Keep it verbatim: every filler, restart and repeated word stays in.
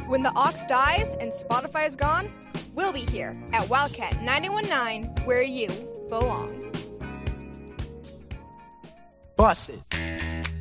When the aux dies and Spotify is gone, we'll be here at Wildcat ninety-one point nine, where you belong. Bust it.